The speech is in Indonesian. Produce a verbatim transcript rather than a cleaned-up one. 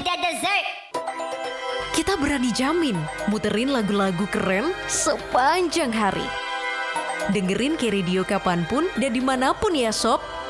udah dessert. Kita berani jamin muterin lagu-lagu keren sepanjang hari. Dengerin K-Radio kapanpun dan dimanapun ya sob.